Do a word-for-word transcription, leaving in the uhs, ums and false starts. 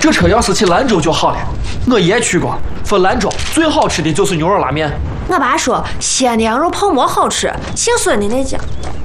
这车要是去兰州就好了。我爷去过，说兰州最好吃的就是牛肉拉面。 我爸说西安的羊肉泡馍好吃，姓孙的那家。